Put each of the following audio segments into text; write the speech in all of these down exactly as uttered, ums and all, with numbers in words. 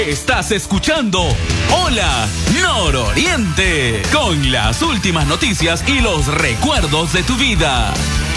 Estás escuchando Hola Nororiente, con las últimas noticias y los recuerdos de tu vida.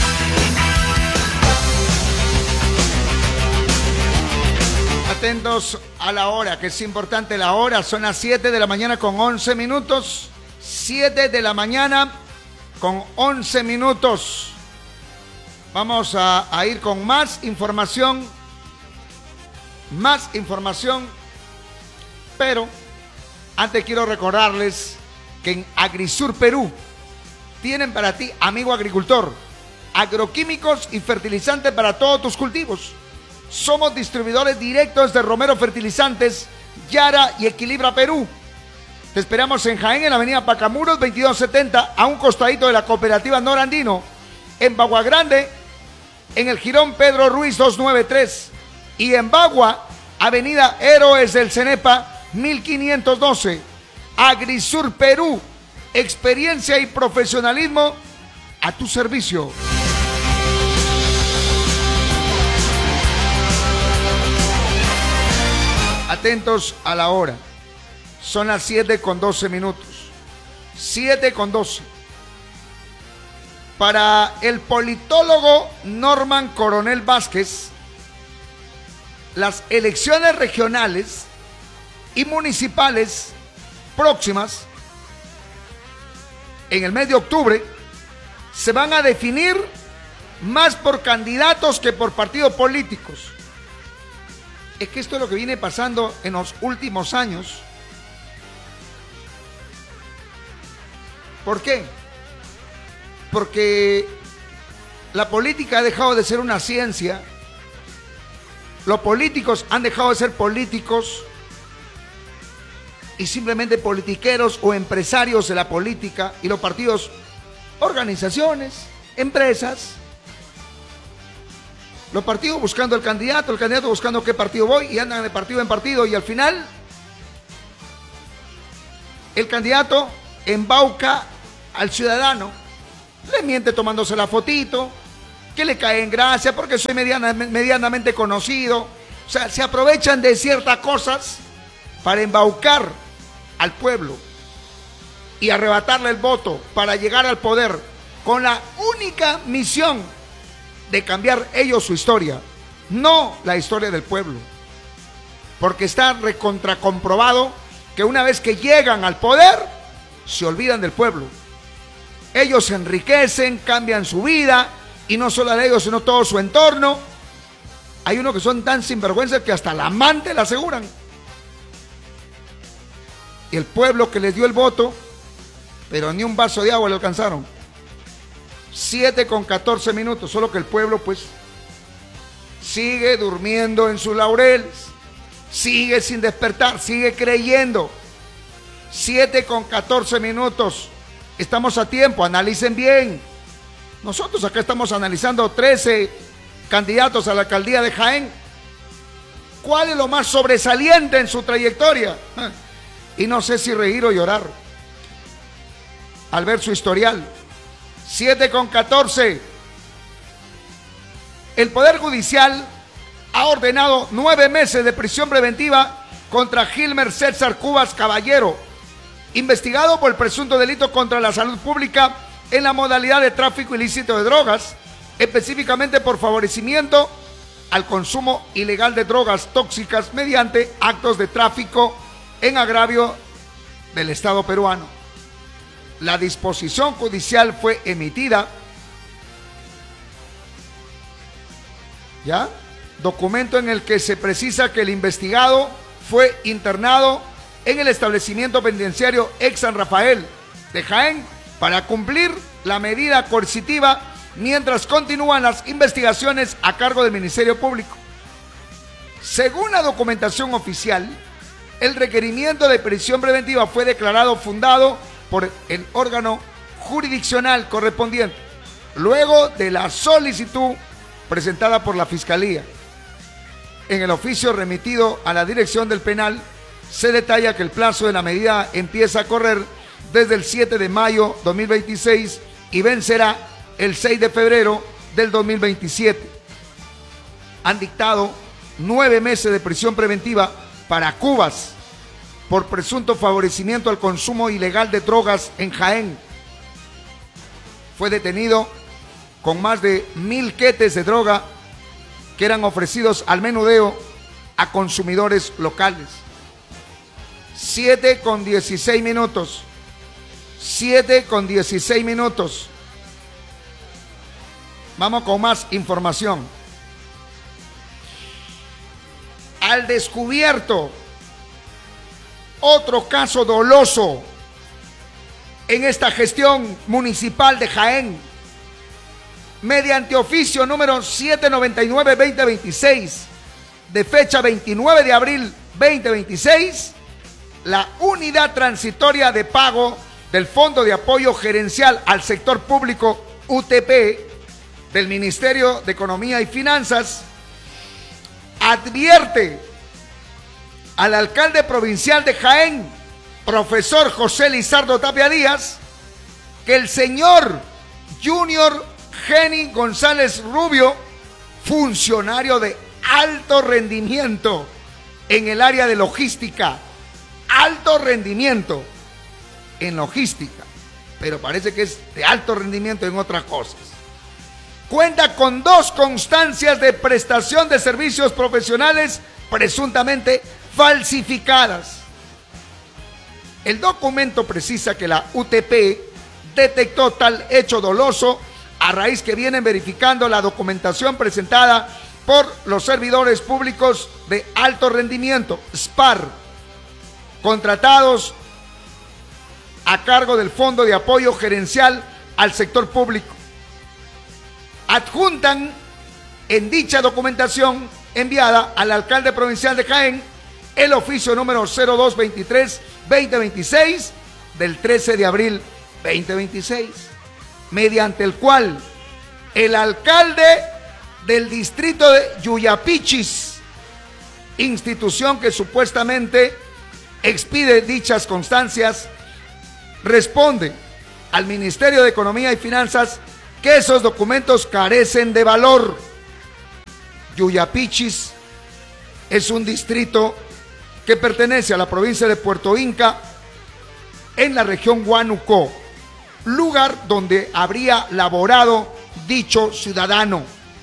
Atentos a la hora, que es importante la hora. Son las siete de la mañana con once minutos. siete de la mañana con once minutos. Vamos a, a ir con más información. Más información. Pero antes quiero recordarles que en Agrisur Perú tienen para ti, amigo agricultor, agroquímicos y fertilizantes para todos tus cultivos. Somos distribuidores directos de Romero Fertilizantes, Yara y Equilibra Perú. Te esperamos en Jaén, en la avenida Pacamuros veintidós setenta, a un costadito de la cooperativa Norandino. En Bagua Grande, en el Jirón Pedro Ruiz doscientos noventa y tres. Y en Bagua, avenida Héroes del Cenepa mil quinientos doce. Agrisur Perú, experiencia y profesionalismo a tu servicio. Atentos a la hora. Son las siete con doce minutos. siete con doce. Para el politólogo Norman Coronel Vázquez, las elecciones regionales y municipales próximas en el mes de octubre se van a definir más por candidatos que por partidos políticos. Es que esto es lo que viene pasando en los últimos años. ¿Por qué? Porque la política ha dejado de ser una ciencia. Los políticos han dejado de ser políticos y simplemente politiqueros o empresarios de la política, y los partidos, organizaciones, empresas. Los partidos buscando el candidato, el candidato buscando qué partido voy, y andan de partido en partido, y al final el candidato embauca al ciudadano, le miente tomándose la fotito, que le cae en gracia porque soy mediana, medianamente conocido. O sea, se aprovechan de ciertas cosas para embaucar al pueblo y arrebatarle el voto para llegar al poder, con la única misión de cambiar ellos su historia, no la historia del pueblo. Porque está recontracomprobado que una vez que llegan al poder, se olvidan del pueblo. Ellos se enriquecen, cambian su vida, y no solo a ellos, sino todo su entorno. Hay unos que son tan sinvergüenzas que hasta la amante la aseguran. Y el pueblo que les dio el voto, pero ni un vaso de agua le alcanzaron. siete con catorce minutos, solo que el pueblo pues sigue durmiendo en sus laureles, sigue sin despertar, sigue creyendo. siete con catorce minutos, estamos a tiempo, analicen bien. Nosotros acá estamos analizando trece candidatos a la alcaldía de Jaén. ¿Cuál es lo más sobresaliente en su trayectoria? Y no sé si reír o llorar al ver su historial. siete con catorce. El Poder Judicial ha ordenado nueve meses de prisión preventiva contra Gilmer César Cubas Caballero, investigado por el presunto delito contra la salud pública en la modalidad de tráfico ilícito de drogas, específicamente por favorecimiento al consumo ilegal de drogas tóxicas mediante actos de tráfico en agravio del Estado peruano. La disposición judicial fue emitida, ¿ya? Documento en el que se precisa que el investigado fue internado en el establecimiento penitenciario ex San Rafael de Jaén para cumplir la medida coercitiva mientras continúan las investigaciones a cargo del Ministerio Público. Según la documentación oficial, el requerimiento de prisión preventiva fue declarado fundado por el órgano jurisdiccional correspondiente, luego de la solicitud presentada por la Fiscalía. En el oficio remitido a la dirección del penal, se detalla que el plazo de la medida empieza a correr desde el siete de mayo de dos mil veintiséis y vencerá el seis de febrero del dos mil veintisiete. Han dictado nueve meses de prisión preventiva para Cubas por presunto favorecimiento al consumo ilegal de drogas en Jaén. Fue detenido con más de mil quetes de droga que eran ofrecidos al menudeo a consumidores locales. siete con dieciséis minutos. siete con dieciséis minutos. Vamos con más información. Al descubierto otro caso doloso en esta gestión municipal de Jaén. Mediante oficio número setecientos noventa y nueve guión veinte veintiséis, de fecha veintinueve de abril veinte veintiséis, la Unidad Transitoria de Pago del Fondo de Apoyo Gerencial al Sector Público U T P del Ministerio de Economía y Finanzas advierte al alcalde provincial de Jaén, profesor José Lizardo Tapia Díaz, que el señor Junior Geni González Rubio, funcionario de alto rendimiento en el área de logística, alto rendimiento en logística, pero parece que es de alto rendimiento en otras cosas, cuenta con dos constancias de prestación de servicios profesionales presuntamente falsificadas. El documento precisa que la U T P detectó tal hecho doloso a raíz que vienen verificando la documentación presentada por los servidores públicos de alto rendimiento, S P A R, contratados a cargo del Fondo de Apoyo Gerencial al Sector Público. Adjuntan en dicha documentación enviada al alcalde provincial de Jaén el oficio número cero dos veintitrés guión veinte veintiséis del trece de abril veinte veintiséis, mediante el cual el alcalde del distrito de Yuyapichis, institución que supuestamente expide dichas constancias, responde al Ministerio de Economía y Finanzas que esos documentos carecen de valor. Yuyapichis es un distrito que pertenece a la provincia de Puerto Inca, en la región Huánuco, lugar donde habría laborado dicho ciudadano.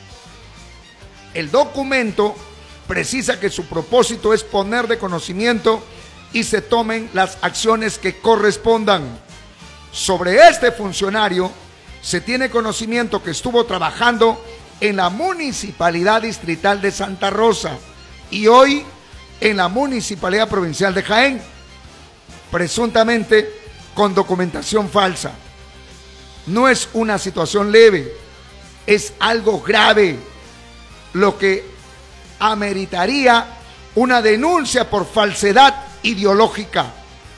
El documento precisa que su propósito es poner de conocimiento y se tomen las acciones que correspondan. Sobre este funcionario se tiene conocimiento que estuvo trabajando en la Municipalidad Distrital de Santa Rosa y hoy en la Municipalidad Provincial de Jaén, presuntamente con documentación falsa. No es una situación leve, es algo grave, lo que ameritaría una denuncia por falsedad ideológica.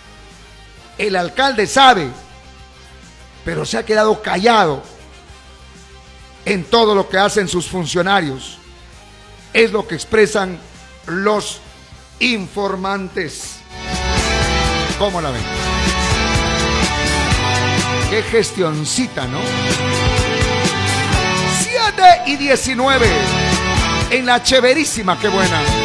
El alcalde sabe, pero se ha quedado callado en todo lo que hacen sus funcionarios. Es lo que expresan los informantes. ¿Cómo la ven? Qué gestioncita, ¿no? siete y diecinueve en la Chéverísima, qué buena.